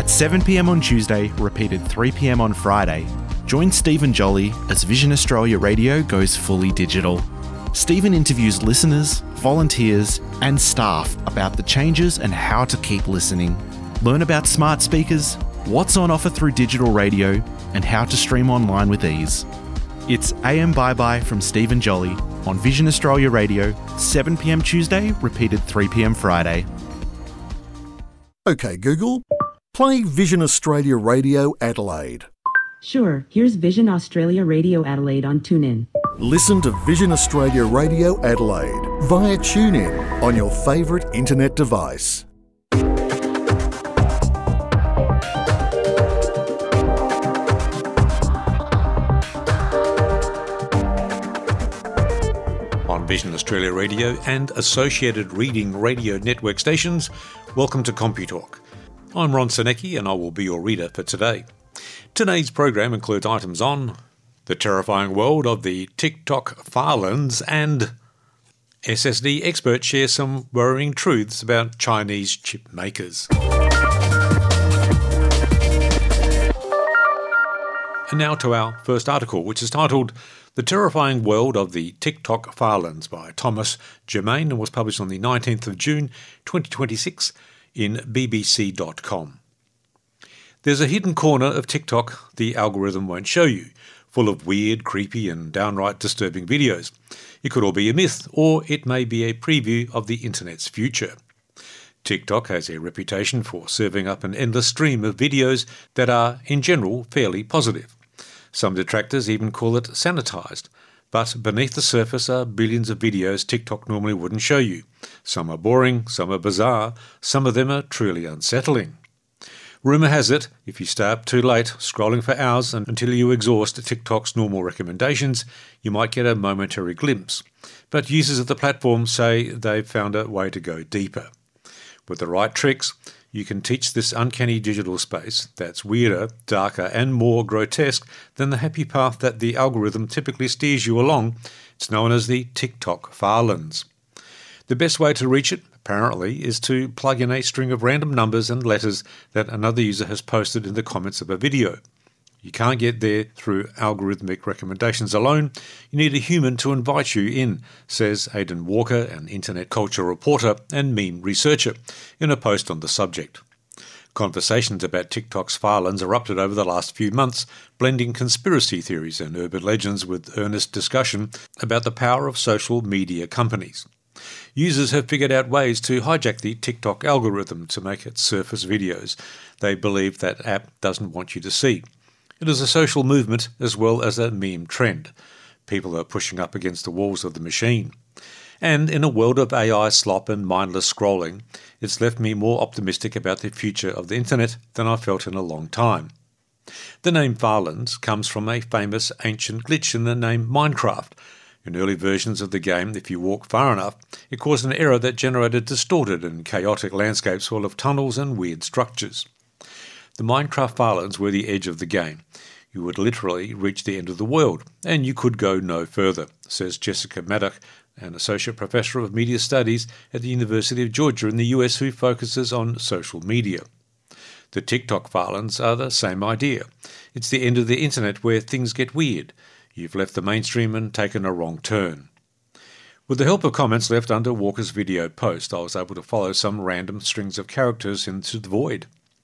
At 7 p.m. on Tuesday, repeated 3 p.m. on Friday. Join Stephen Jolly as Vision Australia Radio goes fully digital. Stephen interviews listeners, volunteers, and staff about the changes and how to keep listening. Learn about smart speakers, what's on offer through digital radio, and how to stream online with ease. It's AM Bye Bye from Stephen Jolly on Vision Australia Radio, 7 p.m. Tuesday, repeated 3 p.m. Friday. OK Google, play Vision Australia Radio Adelaide. Sure, here's Vision Australia Radio Adelaide on TuneIn. Listen to Vision Australia Radio Adelaide via TuneIn on your favourite internet device. On Vision Australia Radio and associated Reading Radio Network stations, welcome to CompuTalk. I'm Ron Senecki and I will be your reader for today. Today's program includes items on the terrifying world of the TikTok Farlands and SSD experts share some worrying truths about Chinese chip makers. And now to our first article, which is titled The Terrifying World of the TikTok Farlands by Thomas Germain and was published on the 19th of June 2026 in bbc.com. There's a hidden corner of TikTok the algorithm won't show you, full of weird, creepy and downright disturbing videos. It could all be a myth, or it may be a preview of the internet's future. TikTok has a reputation for serving up an endless stream of videos that are, in general, fairly positive. Some detractors even call it sanitized. But beneath the surface are billions of videos TikTok normally wouldn't show you. Some are boring, some are bizarre, some of them are truly unsettling. Rumour has it, if you stay up too late, scrolling for hours until you exhaust TikTok's normal recommendations, you might get a momentary glimpse. But users of the platform say they've found a way to go deeper. With the right tricks, you can teach this uncanny digital space that's weirder, darker and more grotesque than the happy path that the algorithm typically steers you along. It's known as the TikTok Farlands. The best way to reach it, apparently, is to plug in a string of random numbers and letters that another user has posted in the comments of a video. You can't get there through algorithmic recommendations alone. You need a human to invite you in, says Aidan Walker, an internet culture reporter and meme researcher, in a post on the subject. Conversations about TikTok's Farlands erupted over the last few months, blending conspiracy theories and urban legends with earnest discussion about the power of social media companies. Users have figured out ways to hijack the TikTok algorithm to make it surface videos they believe that app doesn't want you to see. It is a social movement as well as a meme trend. People are pushing up against the walls of the machine. And in a world of AI slop and mindless scrolling, it's left me more optimistic about the future of the internet than I've felt in a long time. The name Farlands comes from a famous ancient glitch in the name Minecraft. In early versions of the game, if you walk far enough, it caused an error that generated distorted and chaotic landscapes full of tunnels and weird structures. The Minecraft Farlands were the edge of the game. You would literally reach the end of the world, and you could go no further, says Jessica Maddock, an Associate Professor of Media Studies at the University of Georgia in the US who focuses on social media. The TikTok Farlands are the same idea. It's the end of the internet where things get weird. You've left the mainstream and taken a wrong turn. With the help of comments left under Walker's video post, I was able to follow some random strings of characters into the void.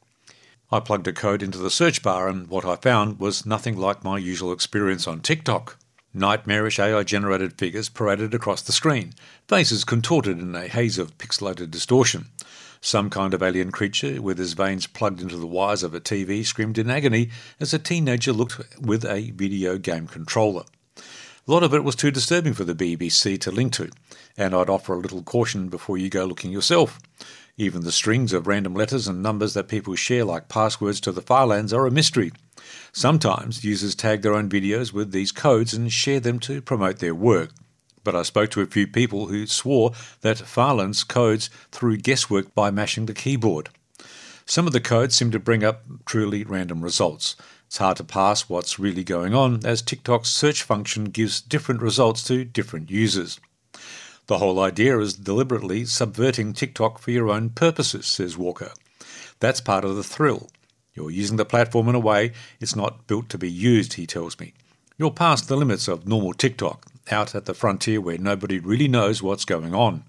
I plugged a code into the search bar and what I found was nothing like my usual experience on TikTok. Nightmarish AI-generated figures paraded across the screen, faces contorted in a haze of pixelated distortion. Some kind of alien creature with his veins plugged into the wires of a TV screamed in agony as a teenager looked with a video game controller. A lot of it was too disturbing for the BBC to link to, and I'd offer a little caution before you go looking yourself. Even the strings of random letters and numbers that people share like passwords to the Farlands are a mystery. Sometimes users tag their own videos with these codes and share them to promote their work. But I spoke to a few people who swore that Farlands codes through guesswork by mashing the keyboard. Some of the codes seem to bring up truly random results. It's hard to parse what's really going on as TikTok's search function gives different results to different users. The whole idea is deliberately subverting TikTok for your own purposes, says Walker. That's part of the thrill. You're using the platform in a way it's not built to be used, he tells me. You're past the limits of normal TikTok, out at the frontier where nobody really knows what's going on.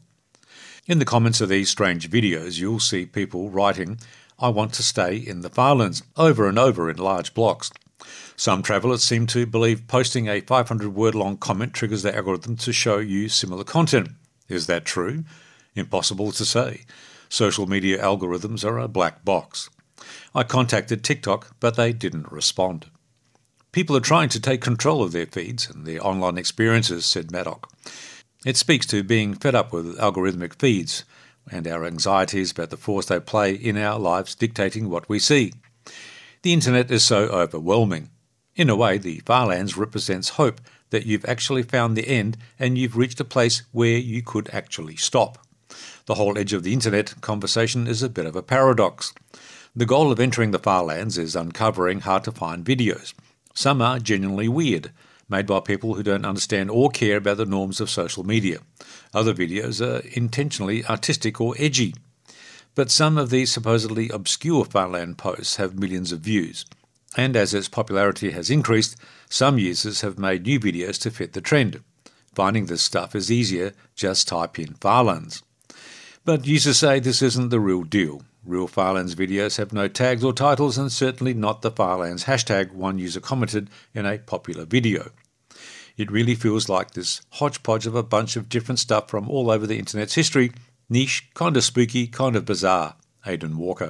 In the comments of these strange videos, you'll see people writing, "I want to stay in the Farlands," over and over in large blocks. Some travellers seem to believe posting a 500-word-long comment triggers the algorithm to show you similar content. Is that true? Impossible to say. Social media algorithms are a black box. I contacted TikTok, but they didn't respond. People are trying to take control of their feeds and their online experiences, said Maddock. It speaks to being fed up with algorithmic feeds and our anxieties about the force they play in our lives dictating what we see. The internet is so overwhelming. In a way, the Farlands represents hope that you've actually found the end and you've reached a place where you could actually stop. The whole edge of the internet conversation is a bit of a paradox. The goal of entering the Farlands is uncovering hard-to-find videos. Some are genuinely weird, made by people who don't understand or care about the norms of social media. Other videos are intentionally artistic or edgy. But some of these supposedly obscure Farland posts have millions of views. And as its popularity has increased, some users have made new videos to fit the trend. Finding this stuff is easier, just type in Farlands. But users say this isn't the real deal. Real Farlands videos have no tags or titles and certainly not the Farlands hashtag, one user commented in a popular video. It really feels like this hodgepodge of a bunch of different stuff from all over the internet's history, niche, kind of spooky, kind of bizarre, Aidan Walker.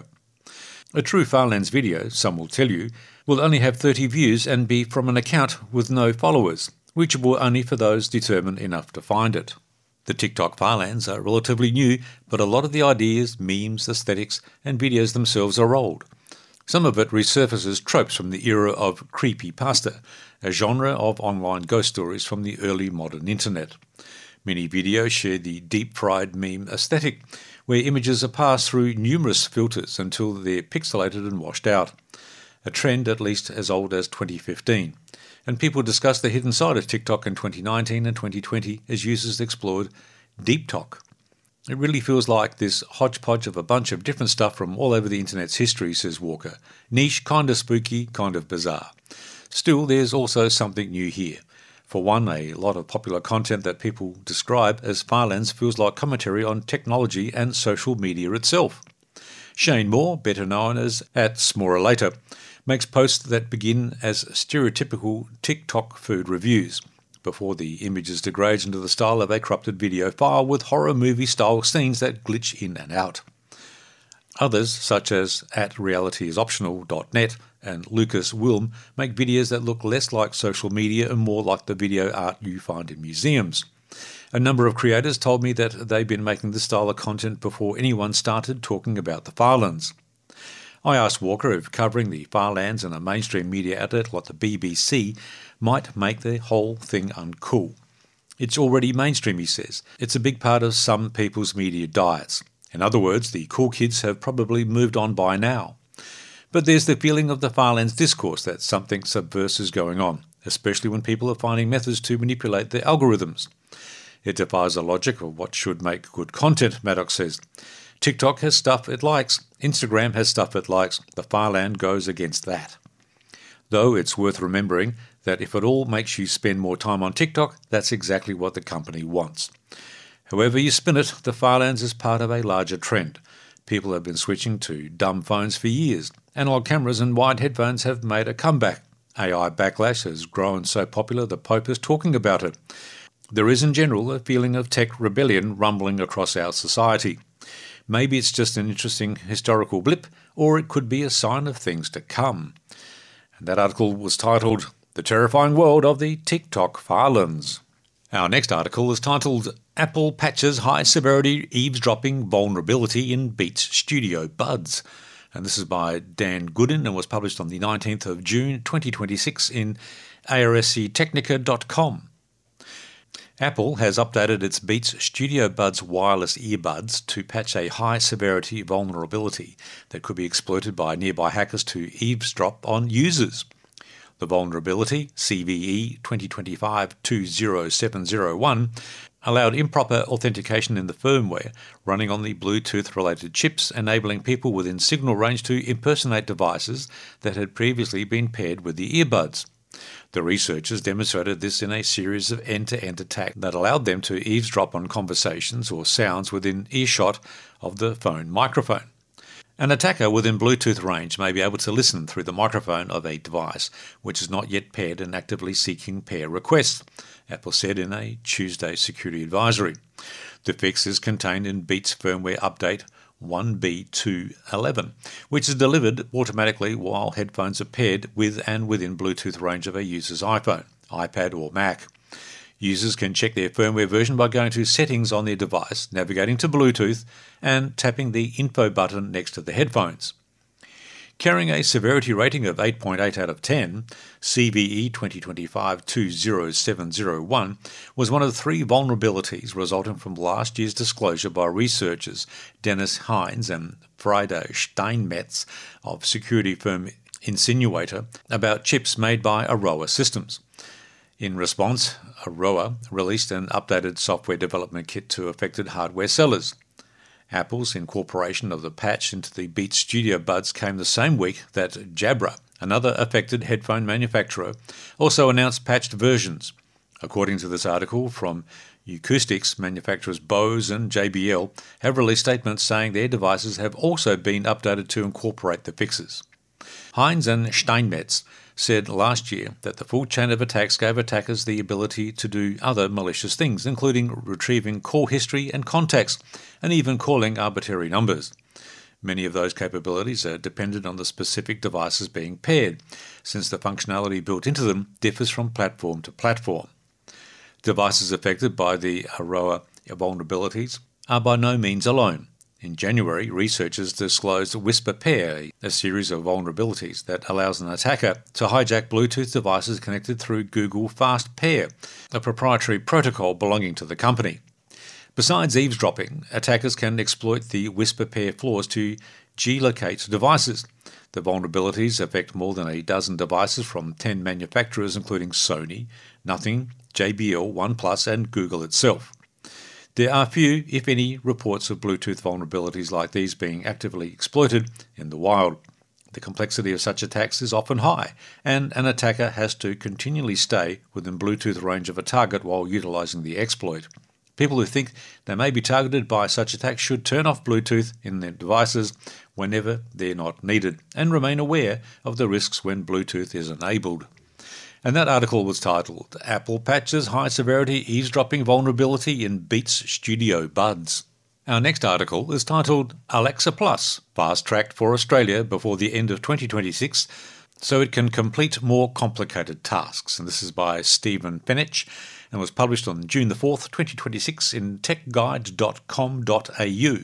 A true Farlands video, some will tell you, will only have 30 views and be from an account with no followers, reachable only for those determined enough to find it. The TikTok Farlands are relatively new, but a lot of the ideas, memes, aesthetics, and videos themselves are old. Some of it resurfaces tropes from the era of creepypasta, a genre of online ghost stories from the early modern internet. Many videos share the deep-fried meme aesthetic, where images are passed through numerous filters until they're pixelated and washed out, a trend at least as old as 2015. And people discussed the hidden side of TikTok in 2019 and 2020 as users explored DeepTok. It really feels like this hodgepodge of a bunch of different stuff from all over the internet's history, says Walker. Niche, kind of spooky, kind of bizarre. Still, there's also something new here. For one, a lot of popular content that people describe as Farlands feels like commentary on technology and social media itself. Shane Moore, better known as @SmoreLater, makes posts that begin as stereotypical TikTok food reviews, before the images degrade into the style of a corrupted video file with horror movie-style scenes that glitch in and out. Others, such as @realityisoptional.net and Lucas Wilm, make videos that look less like social media and more like the video art you find in museums. A number of creators told me that they've been making this style of content before anyone started talking about the Farlands. I asked Walker if covering the Farlands in a mainstream media outlet like the BBC might make the whole thing uncool. It's already mainstream, he says. It's a big part of some people's media diets. In other words, the cool kids have probably moved on by now. But there's the feeling of the Farlands discourse that something subversive is going on, especially when people are finding methods to manipulate their algorithms. It defies the logic of what should make good content, Maddock says. TikTok has stuff it likes, Instagram has stuff it likes, the Farland goes against that. Though it's worth remembering that if it all makes you spend more time on TikTok, that's exactly what the company wants. However you spin it, the Farlands is part of a larger trend. People have been switching to dumb phones for years. Analog cameras and wired headphones have made a comeback. AI backlash has grown so popular the Pope is talking about it. There is in general a feeling of tech rebellion rumbling across our society. Maybe it's just an interesting historical blip, or it could be a sign of things to come. And that article was titled, "The Terrifying World of the TikTok Farlands." Our next article is titled, "Apple Patches High-Severity Eavesdropping Vulnerability in Beats Studio Buds." And this is by Dan Goodin and was published on the 19th of June 2026 in arsctechnica.com. Apple has updated its Beats Studio Buds wireless earbuds to patch a high-severity vulnerability that could be exploited by nearby hackers to eavesdrop on users. The vulnerability, CVE 2025-20701, allowed improper authentication in the firmware running on the Bluetooth-related chips, enabling people within signal range to impersonate devices that had previously been paired with the earbuds. The researchers demonstrated this in a series of end-to-end attacks that allowed them to eavesdrop on conversations or sounds within earshot of the phone microphone. An attacker within Bluetooth range may be able to listen through the microphone of a device which is not yet paired and actively seeking pair requests, Apple said in a Tuesday security advisory. The fix is contained in Beats firmware update 1B211, which is delivered automatically while headphones are paired with and within Bluetooth range of a user's iPhone, iPad or Mac. Users can check their firmware version by going to Settings on their device, navigating to Bluetooth, and tapping the Info button next to the headphones. Carrying a severity rating of 8.8 out of 10, CVE 2025-20701 was one of 3 vulnerabilities resulting from last year's disclosure by researchers Dennis Hines and Frieder Steinmetz of security firm Insinuator about chips made by Aroa Systems. In response, Aroa released an updated software development kit to affected hardware sellers. Apple's incorporation of the patch into the Beats Studio Buds came the same week that Jabra, another affected headphone manufacturer, also announced patched versions. According to this article from Acoustics, manufacturers Bose and JBL have released statements saying their devices have also been updated to incorporate the fixes. Hines and Steinmetz said last year that the full chain of attacks gave attackers the ability to do other malicious things, including retrieving call history and contacts, and even calling arbitrary numbers. Many of those capabilities are dependent on the specific devices being paired, since the functionality built into them differs from platform to platform. Devices affected by the Aroa vulnerabilities are by no means alone. In January, researchers disclosed Whisper Pair, a series of vulnerabilities that allows an attacker to hijack Bluetooth devices connected through Google Fast Pair, a proprietary protocol belonging to the company. Besides eavesdropping, attackers can exploit the Whisper Pair flaws to geolocate devices. The vulnerabilities affect more than a dozen devices from 10 manufacturers, including Sony, Nothing, JBL, OnePlus, and Google itself. There are few, if any, reports of Bluetooth vulnerabilities like these being actively exploited in the wild. The complexity of such attacks is often high, and an attacker has to continually stay within Bluetooth range of a target while utilizing the exploit. People who think they may be targeted by such attacks should turn off Bluetooth in their devices whenever they're not needed, and remain aware of the risks when Bluetooth is enabled. And that article was titled, Apple Patches High-Severity Eavesdropping Vulnerability in Beats Studio Buds. Our next article is titled, Alexa Plus, Fast-Tracked for Australia before the end of 2026 so it can complete more complicated tasks. And this is by Stephen Fenech and was published on June the 4th, 2026 in techguide.com.au.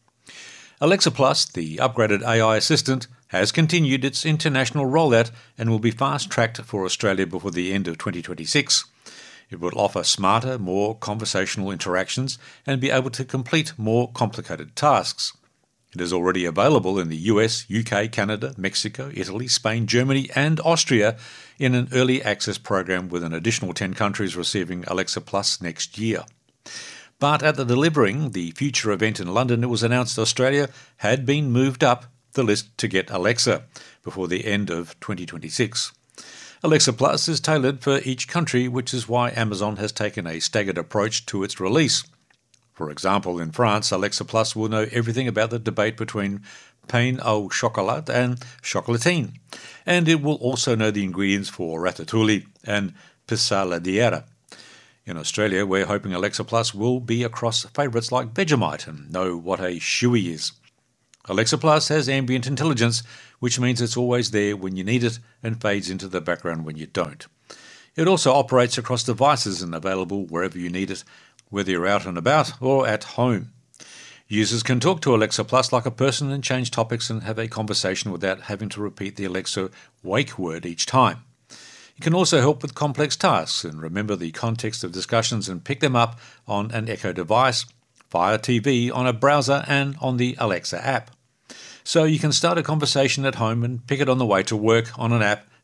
Alexa Plus, the upgraded AI assistant, has continued its international rollout and will be fast-tracked for Australia before the end of 2026. It will offer smarter, more conversational interactions and be able to complete more complicated tasks. It is already available in the US, UK, Canada, Mexico, Italy, Spain, Germany and Austria in an early access program, with an additional 10 countries receiving Alexa Plus next year. But at the Delivering the Future event in London, it was announced Australia had been moved up the list to get Alexa before the end of 2026. Alexa Plus is tailored for each country, which is why Amazon has taken a staggered approach to its release. For example, in France, Alexa Plus will know everything about the debate between pain au chocolat and chocolatine, and it will also know the ingredients for ratatouille and pissaladiera. In Australia, we're hoping Alexa Plus will be across favourites like Vegemite and know what a shoey is. Alexa Plus has ambient intelligence, which means it's always there when you need it and fades into the background when you don't. It also operates across devices and available wherever you need it, whether you're out and about or at home. Users can talk to Alexa Plus like a person and change topics and have a conversation without having to repeat the Alexa wake word each time. It can also help with complex tasks and remember the context of discussions and pick them up on an Echo device, Fire TV, on a browser and on the Alexa app. So you can start a conversation at home and pick it on the way to work on an app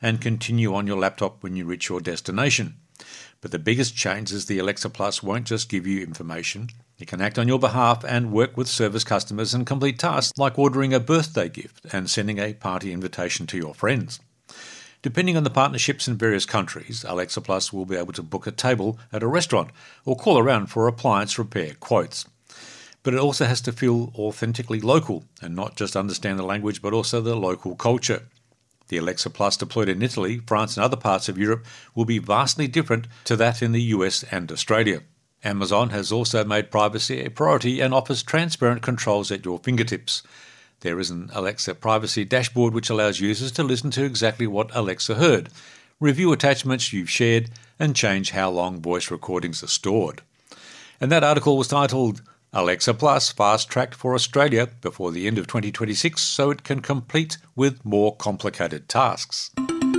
and continue on your laptop when you reach your destination. But the biggest change is the Alexa Plus won't just give you information. It can act on your behalf and work with service customers and complete tasks like ordering a birthday gift and sending a party invitation to your friends. Depending on the partnerships in various countries, Alexa Plus will be able to book a table at a restaurant or call around for appliance repair quotes. But it also has to feel authentically local and not just understand the language but also the local culture. The Alexa Plus deployed in Italy, France and other parts of Europe will be vastly different to that in the US and Australia. Amazon has also made privacy a priority and offers transparent controls at your fingertips. There is an Alexa privacy dashboard which allows users to listen to exactly what Alexa heard, review attachments you've shared, and change how long voice recordings are stored. And that article was titled Alexa Plus fast-tracked for Australia before the end of 2026 so it can complete with more complicated tasks.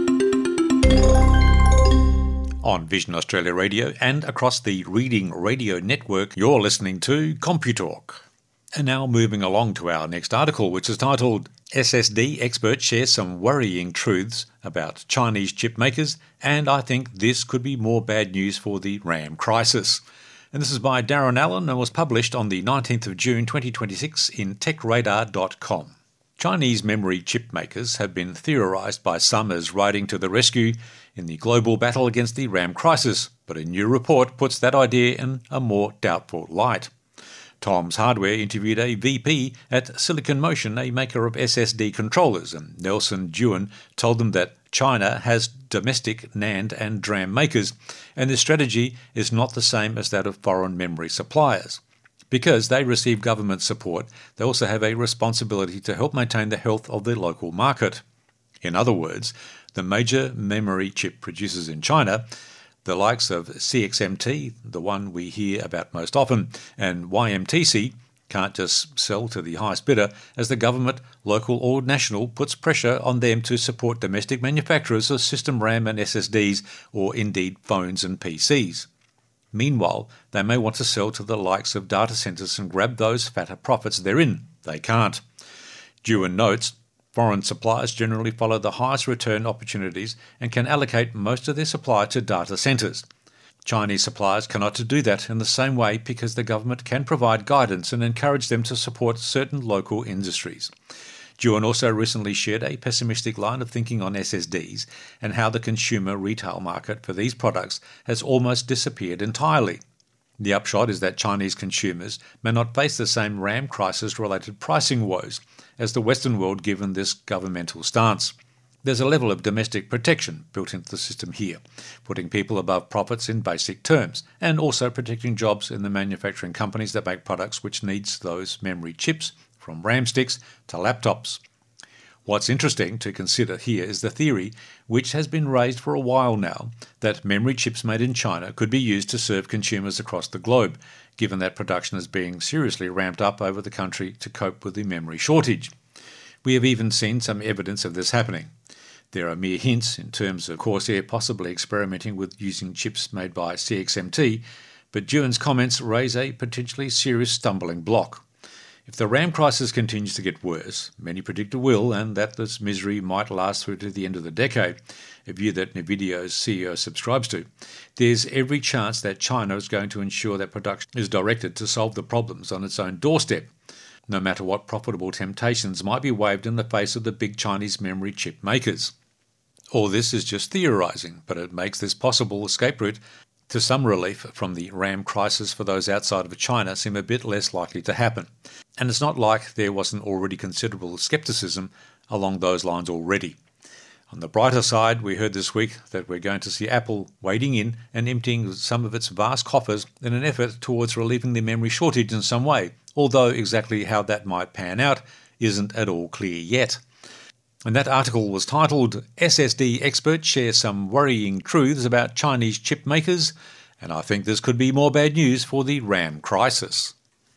On Vision Australia Radio and across the Reading Radio Network, you're listening to CompuTalk. And now moving along to our next article, which is titled SSD Experts Share Some Worrying Truths About Chinese Chip Makers, and I think this could be more bad news for the RAM crisis. And this is by Darren Allen and was published on the 19th of June 2026 in techradar.com. Chinese memory chip makers have been theorised by some as riding to the rescue in the global battle against the RAM crisis, but a new report puts that idea in a more doubtful light. Tom's Hardware interviewed a VP at Silicon Motion, a maker of SSD controllers, and Nelson Dewan told them that China has domestic NAND and DRAM makers, and their strategy is not the same as that of foreign memory suppliers. Because they receive government support, they also have a responsibility to help maintain the health of their local market. In other words, the major memory chip producers in China, the likes of CXMT, the one we hear about most often, and YMTC, can't just sell to the highest bidder as the government, local or national, puts pressure on them to support domestic manufacturers of system RAM and SSDs, or indeed phones and PCs. Meanwhile, they may want to sell to the likes of data centres and grab those fatter profits therein. They can't. Dewan notes, foreign suppliers generally follow the highest return opportunities and can allocate most of their supply to data centres. Chinese suppliers cannot do that in the same way because the government can provide guidance and encourage them to support certain local industries. Dewan also recently shared a pessimistic line of thinking on SSDs and how the consumer retail market for these products has almost disappeared entirely. The upshot is that Chinese consumers may not face the same RAM crisis-related pricing woes as the Western world given this governmental stance. There's a level of domestic protection built into the system here, putting people above profits in basic terms, and also protecting jobs in the manufacturing companies that make products which needs those memory chips, from RAM sticks to laptops. What's interesting to consider here is the theory, which has been raised for a while now, that memory chips made in China could be used to serve consumers across the globe, given that production is being seriously ramped up over the country to cope with the memory shortage. We have even seen some evidence of this happening. There are mere hints in terms of Corsair possibly experimenting with using chips made by CXMT, but Dewan's comments raise a potentially serious stumbling block. If the RAM crisis continues to get worse, many predict it will, and that this misery might last through to the end of the decade, a view that NVIDIA's CEO subscribes to, there's every chance that China is going to ensure that production is directed to solve the problems on its own doorstep, no matter what profitable temptations might be waved in the face of the big Chinese memory chip makers. All this is just theorising, but it makes this possible escape route to some relief from the RAM crisis for those outside of China seem a bit less likely to happen. And it's not like there wasn't already considerable scepticism along those lines already. On the brighter side, we heard this week that we're going to see Apple wading in and emptying some of its vast coffers in an effort towards relieving the memory shortage in some way, although exactly how that might pan out isn't at all clear yet. And that article was titled SSD Experts Share Some Worrying Truths About Chinese Chip Makers, and I think this could be more bad news for the RAM crisis.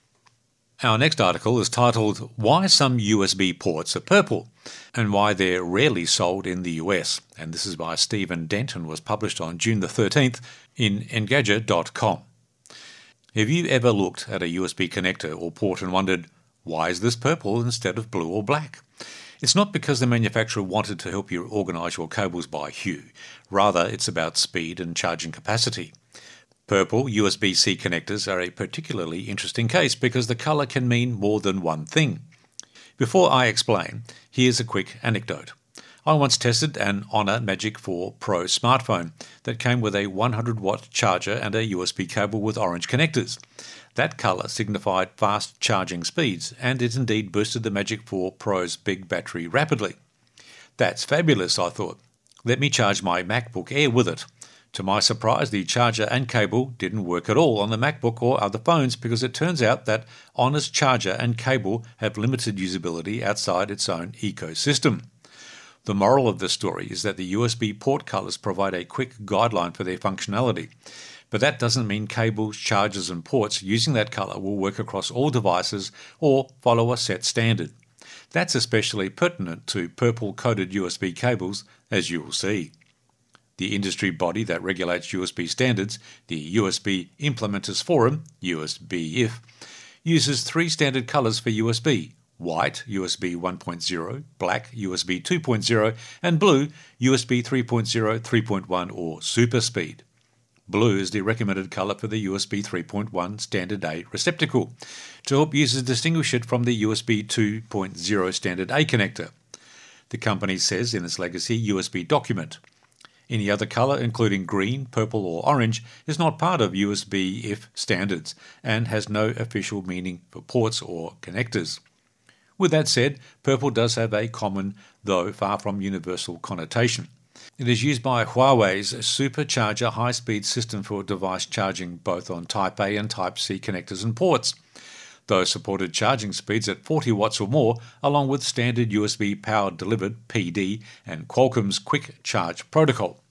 Our next article is titled Why Some USB Ports Are Purple and Why They're Rarely Sold in the US, and this is by Stephen Dent and was published on June the 13th in Engadget.com. Have you ever looked at a USB connector or port and wondered, why is this purple instead of blue or black? It's not because the manufacturer wanted to help you organise your cables by hue. Rather, it's about speed and charging capacity. Purple USB-C connectors are a particularly interesting case because the colour can mean more than one thing. Before I explain, here's a quick anecdote. I once tested an Honor Magic 4 Pro smartphone that came with a 100-watt charger and a USB cable with orange connectors. That colour signified fast charging speeds, and it indeed boosted the Magic 4 Pro's big battery rapidly. That's fabulous, I thought. Let me charge my MacBook Air with it. To my surprise, the charger and cable didn't work at all on the MacBook or other phones because it turns out that Honor's charger and cable have limited usability outside its own ecosystem. The moral of this story is that the USB port colours provide a quick guideline for their functionality, but that doesn't mean cables, chargers and ports using that colour will work across all devices or follow a set standard. That's especially pertinent to purple-coded USB cables, as you will see. The industry body that regulates USB standards, the USB Implementers Forum, USB-IF, uses three standard colours for USB: white, USB 1.0, black, USB 2.0, and blue, USB 3.0, 3.1 or Super Speed. Blue is the recommended colour for the USB 3.1 Standard A receptacle, to help users distinguish it from the USB 2.0 Standard A connector. The company says in its legacy USB document, any other colour, including green, purple or orange, is not part of USB-IF standards and has no official meaning for ports or connectors. With that said, purple does have a common, though far from universal, connotation. It is used by Huawei's Supercharger high-speed system for device charging both on Type A and Type C connectors and ports. Those supported charging speeds at 40 watts or more, along with standard USB Power Delivered (PD) and Qualcomm's Quick Charge protocol.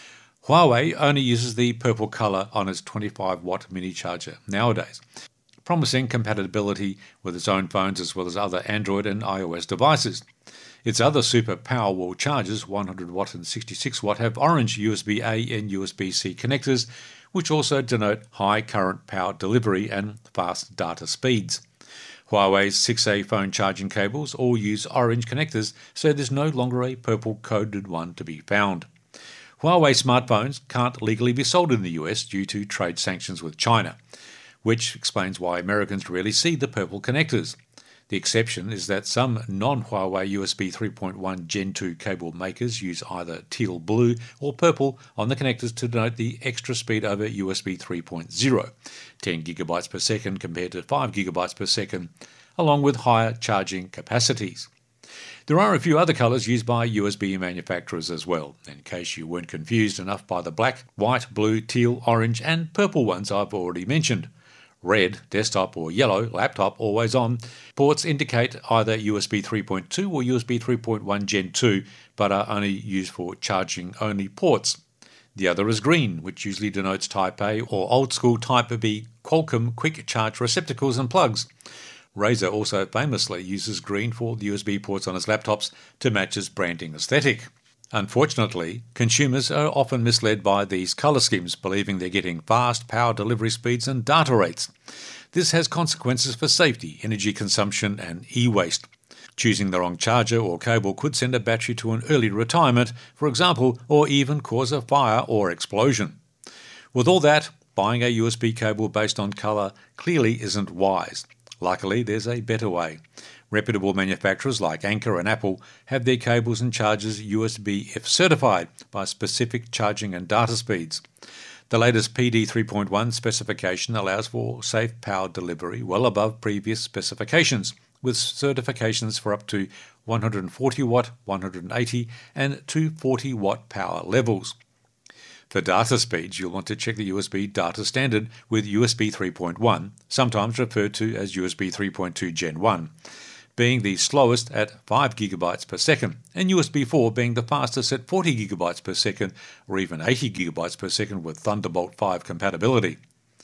Huawei only uses the purple colour on its 25-watt mini charger nowadays, promising compatibility with its own phones as well as other Android and iOS devices. Its other super Powerwall chargers, 100-watt and 66-watt, have orange USB-A and USB-C connectors, which also denote high current power delivery and fast data speeds. Huawei's 6A phone charging cables all use orange connectors, so there's no longer a purple-coded one to be found. Huawei smartphones can't legally be sold in the US due to trade sanctions with China, which explains why Americans rarely see the purple connectors. The exception is that some non-Huawei USB 3.1 Gen 2 cable makers use either teal blue or purple on the connectors to denote the extra speed over USB 3.0, 10 GB per second compared to 5 GB per second, along with higher charging capacities. There are a few other colours used by USB manufacturers as well, in case you weren't confused enough by the black, white, blue, teal, orange and purple ones I've already mentioned. Red, desktop or yellow, laptop, always on, ports indicate either USB 3.2 or USB 3.1 Gen 2, but are only used for charging only ports. The other is green, which usually denotes Type A or old school Type B Qualcomm quick charge receptacles and plugs. Razer also famously uses green for the USB ports on its laptops to match its branding aesthetic. Unfortunately, consumers are often misled by these colour schemes, believing they're getting fast power delivery speeds and data rates. This has consequences for safety, energy consumption and e-waste. Choosing the wrong charger or cable could send a battery to an early retirement, for example, or even cause a fire or explosion. With all that, buying a USB cable based on colour clearly isn't wise. Luckily, there's a better way. Reputable manufacturers like Anker and Apple have their cables and chargers USB-IF certified by specific charging and data speeds. The latest PD 3.1 specification allows for safe power delivery well above previous specifications, with certifications for up to 140 watt, 180 and 240 watt power levels. For data speeds, you'll want to check the USB data standard with USB 3.1, sometimes referred to as USB 3.2 Gen 1. Being the slowest at 5 GB per second, and USB 4 being the fastest at 40 GB per second or even 80 GB per second with Thunderbolt 5 compatibility.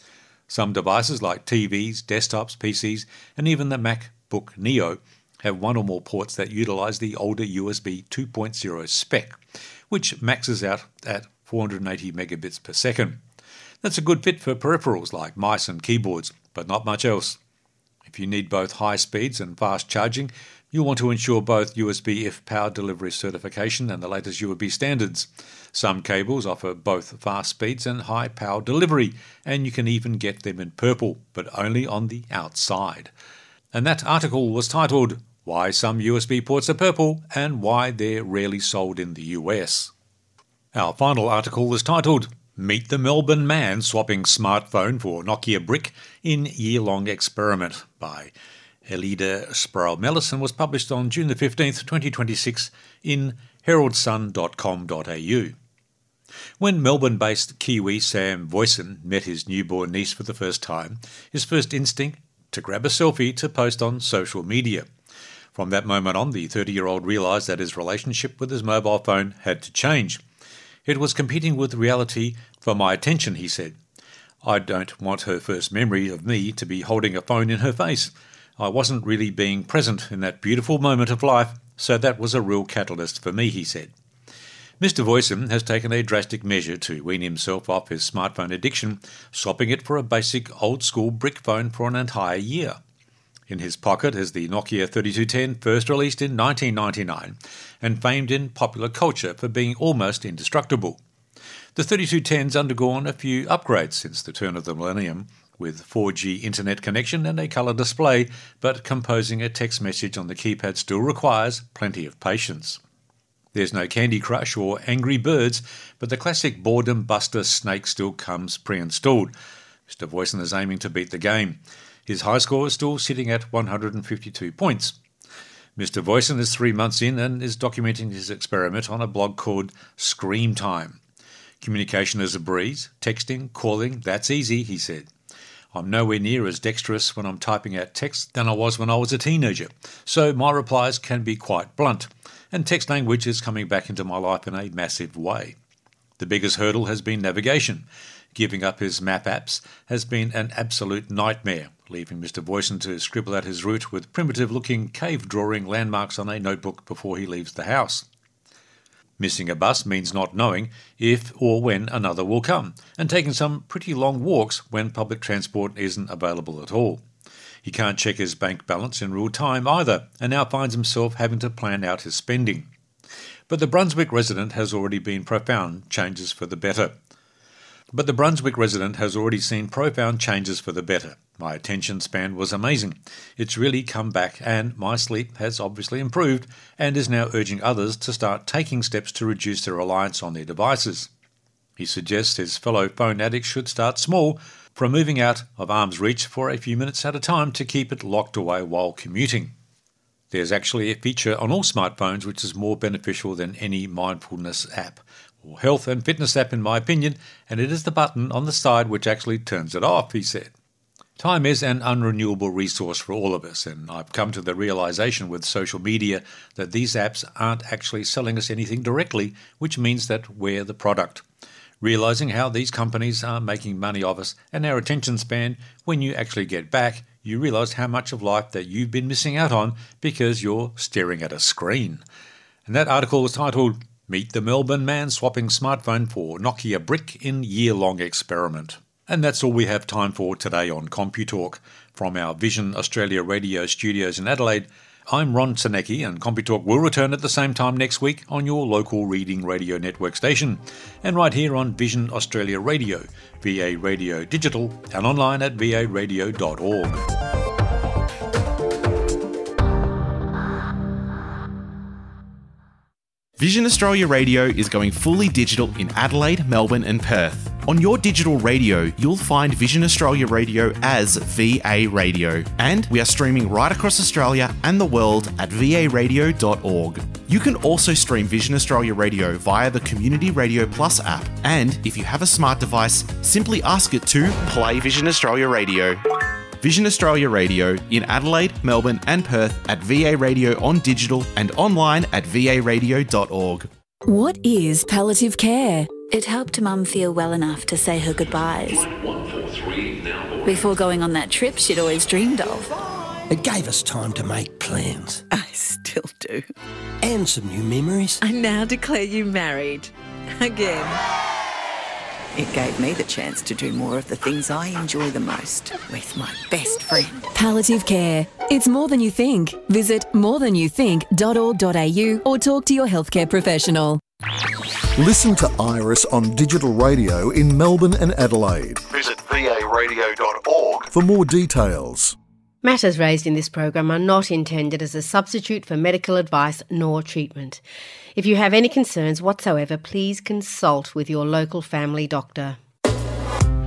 Some devices like TVs, desktops, PCs, and even the MacBook Neo have one or more ports that utilize the older USB 2.0 spec, which maxes out at 480 megabits per second. That's a good fit for peripherals like mice and keyboards, but not much else. If you need both high speeds and fast charging, You'll want to ensure both USB-F power delivery certification and the latest USB standards. Some cables offer both fast speeds and high power delivery, and you can even get them in purple, but only on the outside. And that article was titled, Why Some USB Ports Are Purple and Why They're Rarely Sold in the US. Our final article is titled, Meet the Melbourne Man Swapping Smartphone for Nokia Brick in Year-Long Experiment by Elida Sproul-Mellis and was published on June the 15th, 2026 in heraldsun.com.au. When Melbourne-based Kiwi Sam Voisin met his newborn niece for the first time, his first instinct to grab a selfie to post on social media. From that moment on, the 30-year-old realised that his relationship with his mobile phone had to change. It was competing with reality for my attention, he said. I don't want her first memory of me to be holding a phone in her face. I wasn't really being present in that beautiful moment of life, so that was a real catalyst for me, he said. Mr. Voisin has taken a drastic measure to wean himself off his smartphone addiction, swapping it for a basic old-school brick phone for an entire year. In his pocket is the Nokia 3210, first released in 1999 and famed in popular culture for being almost indestructible. The 3210's undergone a few upgrades since the turn of the millennium, with 4G internet connection and a colour display, but composing a text message on the keypad still requires plenty of patience. There's no Candy Crush or Angry Birds, but the classic boredom buster Snake still comes pre-installed. Mr. Voisin is aiming to beat the game. His high score is still sitting at 152 points. Mr. Voisin is 3 months in and is documenting his experiment on a blog called Scream Time. Communication is a breeze, texting, calling, that's easy, he said. I'm nowhere near as dexterous when I'm typing out text than I was when I was a teenager, so my replies can be quite blunt, and text language is coming back into my life in a massive way. The biggest hurdle has been navigation. Giving up his map apps has been an absolute nightmare, leaving Mr. Voisin to scribble out his route with primitive-looking cave-drawing landmarks on a notebook before he leaves the house. Missing a bus means not knowing if or when another will come, and taking some pretty long walks when public transport isn't available at all. He can't check his bank balance in real time either, and now finds himself having to plan out his spending. But the Brunswick resident has already seen profound changes for the better. My attention span was amazing. It's really come back, and my sleep has obviously improved and is now urging others to start taking steps to reduce their reliance on their devices. He suggests his fellow phone addicts should start small, from moving out of arm's reach for a few minutes at a time to keep it locked away while commuting. There's actually a feature on all smartphones which is more beneficial than any mindfulness app, or health and fitness app in my opinion, and it is the button on the side which actually turns it off, he said. Time is an unrenewable resource for all of us, and I've come to the realisation with social media that these apps aren't actually selling us anything directly, which means that we're the product. Realising how these companies are making money off us and our attention span, when you actually get back, you realise how much of life that you've been missing out on because you're staring at a screen. And that article was titled, Meet the Melbourne Man Swapping Smartphone for Nokia Brick in Year-Long Experiment. And that's all we have time for today on CompuTalk. From our Vision Australia Radio studios in Adelaide, I'm Ron Sanecki, and CompuTalk will return at the same time next week on your local Reading Radio Network station, and right here on Vision Australia Radio, VA Radio Digital, and online at varadio.org. Vision Australia Radio is going fully digital in Adelaide, Melbourne and Perth. On your digital radio, you'll find Vision Australia Radio as VA Radio. And we are streaming right across Australia and the world at varadio.org. You can also stream Vision Australia Radio via the Community Radio Plus app. And if you have a smart device, simply ask it to play Vision Australia Radio. Vision Australia Radio in Adelaide, Melbourne and Perth at VA Radio on digital and online at varadio.org. What is palliative care? It helped Mum feel well enough to say her goodbyes before going on that trip she'd always dreamed of. It gave us time to make plans. I still do. And some new memories. I now declare you married. Again. It gave me the chance to do more of the things I enjoy the most with my best friend. Palliative care. It's more than you think. Visit morethanyoutthink.org.au or talk to your healthcare professional. Listen to Iris on digital radio in Melbourne and Adelaide. Visit varadio.org for more details. Matters raised in this program are not intended as a substitute for medical advice nor treatment. If you have any concerns whatsoever, please consult with your local family doctor.